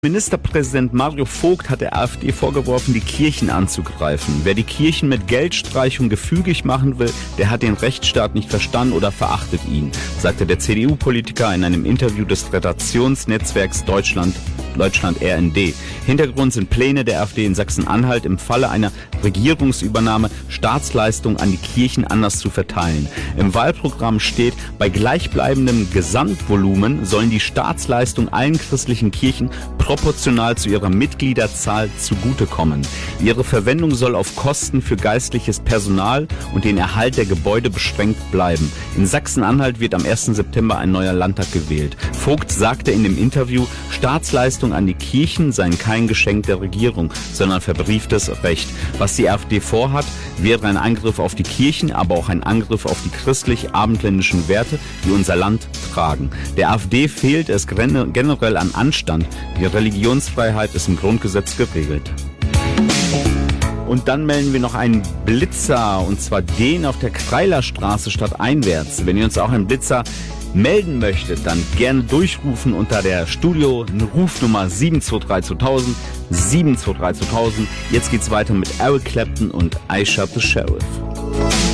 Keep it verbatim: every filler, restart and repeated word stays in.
Ministerpräsident Mario Vogt hat der AfD vorgeworfen, die Kirchen anzugreifen. Wer die Kirchen mit Geldstreichung gefügig machen will, der hat den Rechtsstaat nicht verstanden oder verachtet ihn, sagte der C D U-Politiker in einem Interview des Redaktionsnetzwerks Deutschland, Deutschland R N D. Hintergrund sind Pläne der AfD in Sachsen-Anhalt, im Falle einer Regierungsübernahme Staatsleistungen an die Kirchen anders zu verteilen. Im Wahlprogramm steht, bei gleichbleibendem Gesamtvolumen sollen die Staatsleistungen allen christlichen Kirchen proportional zu ihrer Mitgliederzahl zugutekommen. Ihre Verwendung soll auf Kosten für geistliches Personal und den Erhalt der Gebäude beschränkt bleiben. In Sachsen-Anhalt wird am ersten September ein neuer Landtag gewählt. Vogt sagte in dem Interview, Staatsleistungen an die Kirchen seien kein Geschenk der Regierung, sondern verbrieftes Recht. Was die AfD vorhat, wäre ein Angriff auf die Kirchen, aber auch ein Angriff auf die christlich-abendländischen Werte, die unser Land tragen. Der AfD fehlt es generell an Anstand. Die Religionsfreiheit ist im Grundgesetz geregelt. Und dann melden wir noch einen Blitzer, und zwar den auf der Kreilerstraße stadteinwärts. Wenn ihr uns auch einen Blitzer melden möchtet, dann gerne durchrufen unter der Studio-Rufnummer sieben zwei drei zweitausend, sieben zwei drei zweitausend. Jetzt geht's weiter mit Eric Clapton und I Shot the Sheriff.